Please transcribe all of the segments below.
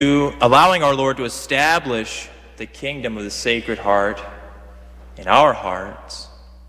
allowing our Lord to establish the kingdom of the Sacred Heart in our hearts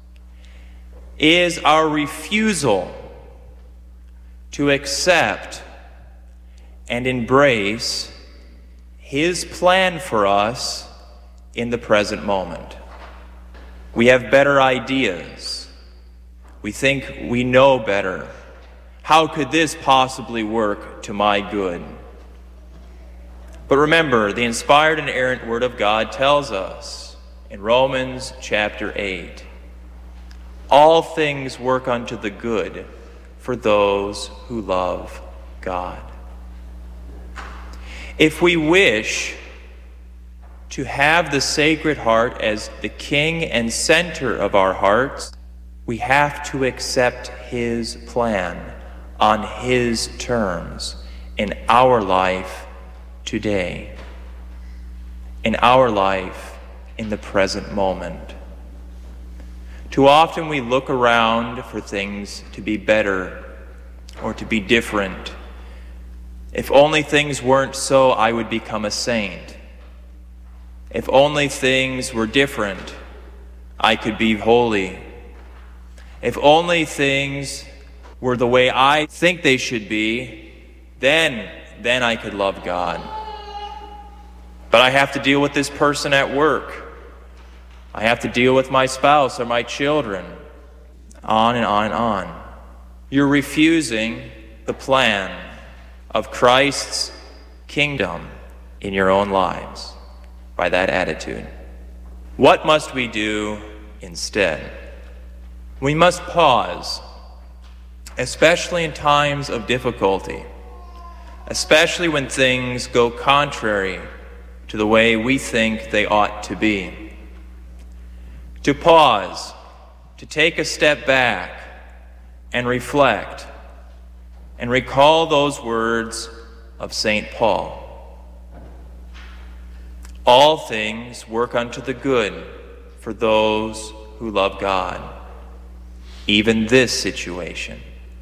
is our refusal to accept and embrace His plan for us in the present moment. We have better ideas. We think we know better. How could this possibly work to my good? But remember, the inspired and inerrant Word of God tells us in Romans chapter 8, all things work unto the good for those who love God. If we wish to have the Sacred Heart as the king and center of our hearts, we have to accept His plan on His terms in our life today, in our life in the present moment. Too often we look around for things to be better or to be different. If only things weren't so, I would become a saint. If only things were different, I could be holy. If only things were the way I think they should be, then I could love God. But I have to deal with this person at work. I have to deal with my spouse or my children. On and on and on. You're refusing the plan of Christ's kingdom in your own lives by that attitude. What must we do instead? We must pause, especially in times of difficulty, especially when things go contrary to the way we think they ought to be. To pause, to take a step back and reflect and recall those words of St. Paul. All things work unto the good for those who love God, even this situation.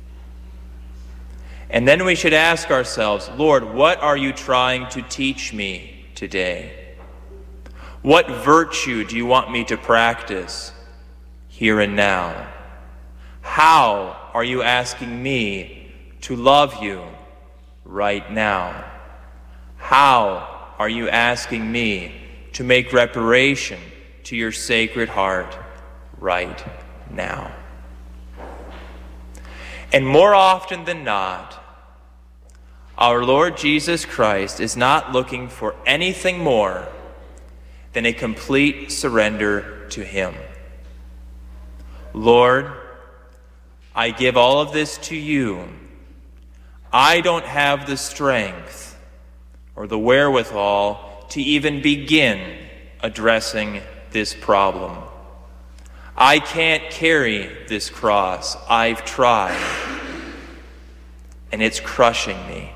And then we should ask ourselves, Lord, what are you trying to teach me today? What virtue do you want me to practice here and now? How are you asking me to love you right now? How are you asking me to make reparation to your Sacred Heart right now? And more often than not, our Lord Jesus Christ is not looking for anything more than a complete surrender to Him. Lord, I give all of this to you. I don't have the strength or the wherewithal to even begin addressing this problem. I can't carry this cross. I've tried, and it's crushing me.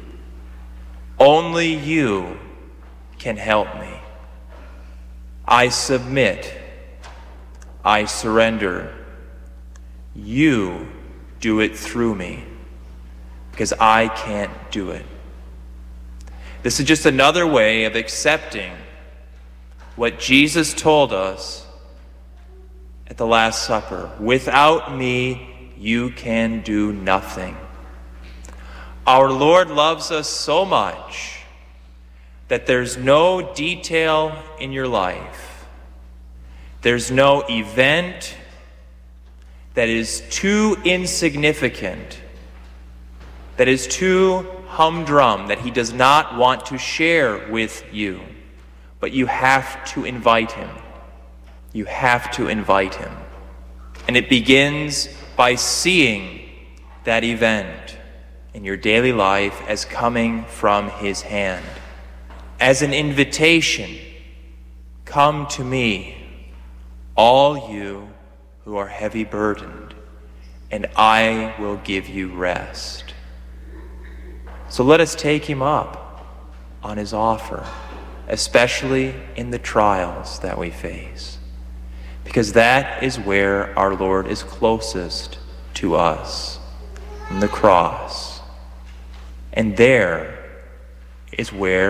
Only you can help me. I submit. I surrender. You do it through me, because I can't do it. This is just another way of accepting what Jesus told us at the Last Supper. Without me, you can do nothing. Our Lord loves us so much that there's no detail in your life, there's no event that is too insignificant, that is too humdrum, that He does not want to share with you. But you have to invite Him. You have to invite Him. And it begins by seeing that event in your daily life as coming from His hand, as an invitation. Come to me, all you who are heavy burdened, and I will give you rest. So let us take Him up on His offer, especially in the trials that we face, because that is where our Lord is closest to us, on the cross. And there is where